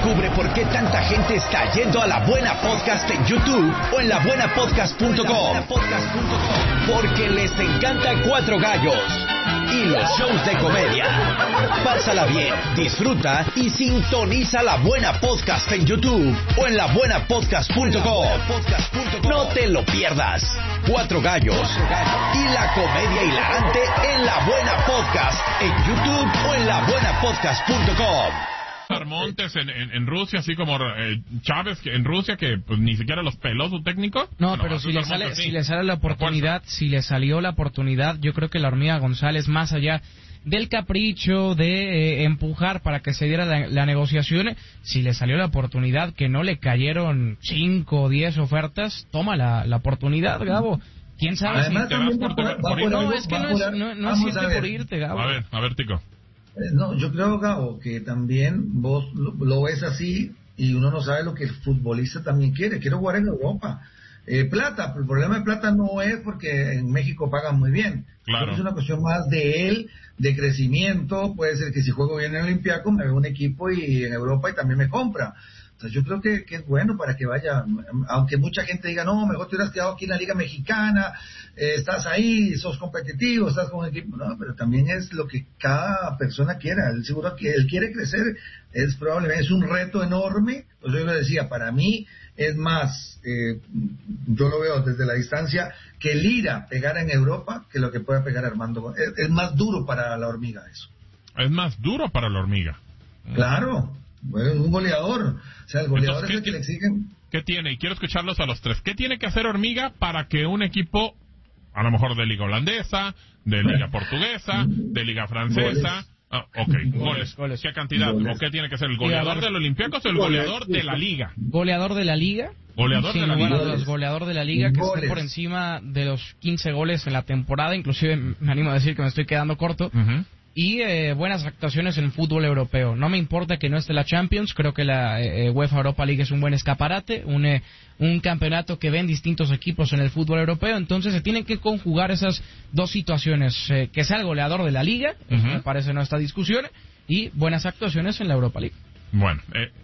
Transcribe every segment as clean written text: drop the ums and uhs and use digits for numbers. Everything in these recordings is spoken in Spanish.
Descubre por qué tanta gente está yendo a La Buena Podcast en YouTube o en labuenapodcast.com. Porque les encanta Cuatro Gallos y los shows de comedia. Pásala bien, disfruta y sintoniza La Buena Podcast en YouTube o en labuenapodcast.com. No te lo pierdas. Cuatro Gallos y la comedia hilarante en La Buena Podcast en YouTube o en labuenapodcast.com. Montes en Rusia, así como Chávez en Rusia, que pues ni siquiera los peló su técnico. No, bueno, pero si le sale la oportunidad, si le salió la oportunidad, yo creo que la hormiga González, más allá del capricho de empujar para que se diera la negociación, si le salió la oportunidad, que no le cayeron 5 o 10 ofertas, toma la oportunidad, Gabo. ¿Quién sabe? Además, si te vas por ir? No, es que no es siempre por irte, Gabo. A ver, Tico. No, yo creo, Gabo, que también vos lo ves así y uno no sabe lo que el futbolista también quiere. Quiero jugar en Europa. Plata, el problema de plata no es porque en México pagan muy bien. Claro. Es una cuestión más de él, de crecimiento. Puede ser que si juego bien en el Olympiacos me veo un equipo y en Europa y también me compra. Entonces yo creo que es bueno para que vaya, aunque mucha gente diga, no, mejor te hubieras quedado aquí en la Liga Mexicana, estás ahí, sos competitivo, estás con un equipo, no, pero también es lo que cada persona quiera. Él seguro que él quiere crecer, es un reto enorme. Pues yo le decía, para mí es más, yo lo veo desde la distancia, que Lira pegara en Europa que lo que pueda pegar Armando. Es más duro para la hormiga eso. Es más duro para la hormiga. Claro. Bueno, un goleador. O sea, el goleador es el que le exigen. ¿Qué tiene? Y quiero escucharlos a los tres. ¿Qué tiene que hacer Hormiga para que un equipo, a lo mejor de Liga Holandesa, de Liga Portuguesa, de Liga Francesa... Goles. ¿Qué cantidad? Goles. ¿O qué tiene que ser? ¿El goleador del Olympiacos o el goleador de la Liga? Goleador de la Liga. Goleador de la Liga. Goleador de la Liga, que esté por encima de los 15 goles en la temporada. Inclusive me animo a decir que me estoy quedando corto. Y buenas actuaciones en fútbol europeo. No me importa que no esté la Champions, creo que la UEFA Europa League es un buen escaparate, un campeonato que ven distintos equipos en el fútbol europeo, entonces se tienen que conjugar esas dos situaciones, que sea el goleador de la Liga, me parece no esta discusión, y buenas actuaciones en la Europa League. Bueno,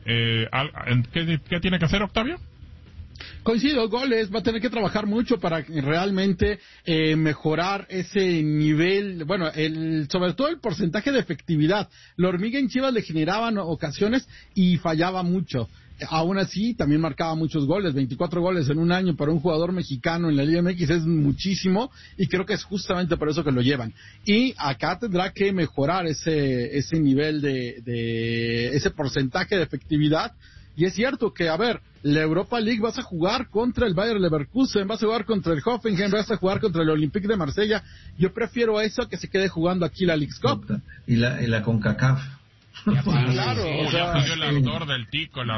¿qué tiene que hacer Octavio? Coincido, goles, va a tener que trabajar mucho para realmente mejorar ese nivel, bueno, sobre todo el porcentaje de efectividad. La hormiga en Chivas le generaban ocasiones y fallaba mucho. Aún así, también marcaba muchos goles, 24 goles en un año para un jugador mexicano en la Liga MX es muchísimo, y creo que es justamente por eso que lo llevan. Y acá tendrá que mejorar ese nivel de ese porcentaje de efectividad. Y es cierto que, a ver, la Europa League vas a jugar contra el Bayer Leverkusen, vas a jugar contra el Hoffenheim, vas a jugar contra el Olympique de Marsella. Yo prefiero eso a que se quede jugando aquí la Leagues Cup. Y la CONCACAF. Claro, o sea, ya el ardor del tico, estoy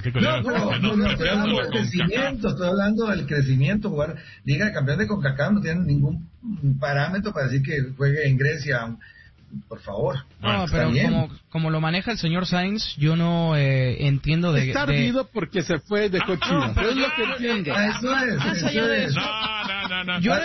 hablando del crecimiento. Jugar Liga de Campeones de CONCACAF no tienen ningún parámetro para decir que juegue en Grecia. Por favor. No, pero como lo maneja el señor Sainz, yo no entiendo de... Está ardido porque se fue de cochino. pero es lo que entiendo. Eso es. No. Yo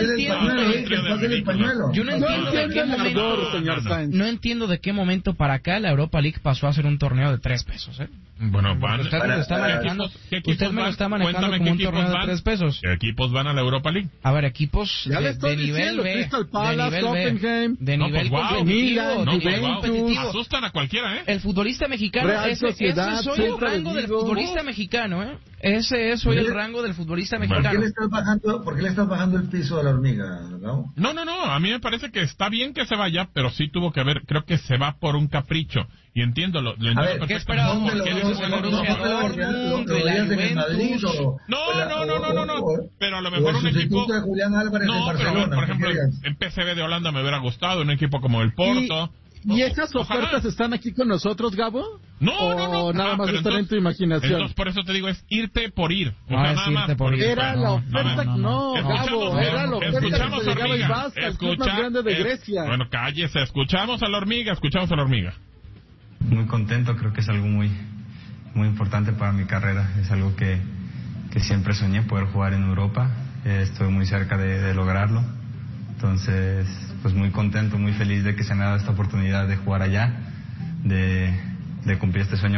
no entiendo de qué momento para acá la Europa League pasó a ser un torneo de 3 pesos, ¿eh? Bueno, usted me lo está manejando, como un torneo de 3 pesos. ¿Qué equipos van a la Europa League? A ver, equipos de nivel B, Crystal Palace, Hoffenheim, de nivel competitivo. Asustan a cualquiera, ¿eh? El futbolista mexicano, ese es hoy el rango del futbolista mexicano, ¿eh? Ese es hoy el rango del futbolista mexicano. ¿Por qué le estás bajando el piso a la hormiga, no? No, a mí me parece que está bien que se vaya, pero sí tuvo que haber, creo que se va por un capricho. Y entiendo, lo entiendo perfectamente. ¿Qué esperábamos? ¿Que el Borussia Dortmund, la Juventus? No. Pero a lo mejor un equipo... pero por ejemplo, en PSV de Holanda me hubiera gustado, un equipo como el Porto... ¿Y esas ofertas están aquí con nosotros, Gabo? No. Nada más están en tu imaginación. Entonces, por eso te digo, es irte por ir. Era la oferta, Gabo, era la oferta que se llegaba y basta, el club más grande de Grecia. Bueno, cállese, escuchamos a la hormiga. Muy contento, creo que es algo muy importante para mi carrera. Es algo que siempre soñé, poder jugar en Europa. Estoy muy cerca de lograrlo. Entonces, pues muy contento, muy feliz de que se me ha dado esta oportunidad de jugar allá, de cumplir este sueño.